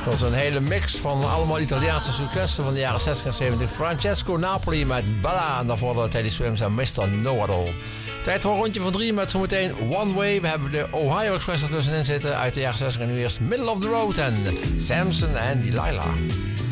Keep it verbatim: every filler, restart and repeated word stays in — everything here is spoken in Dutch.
Het was een hele mix van allemaal Italiaanse successen van de jaren zestig en zeventig. Francesco Napoli met Bella en daarvoor de Teddy Swims en mister Know-It-All. Tijd voor een rondje van drie met zometeen One Way. We hebben de Ohio Express ertussenin zitten uit de jaren zestig en nu eerst Middle of the Road en Samson en Delilah.